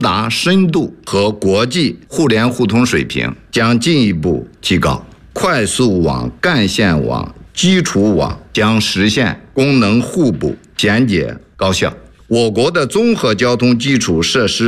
达深度和国际互联互通水平，将进一步提高。快速网、干线网、基础网将实现功能互补、简洁高效。我国的综合交通基础设施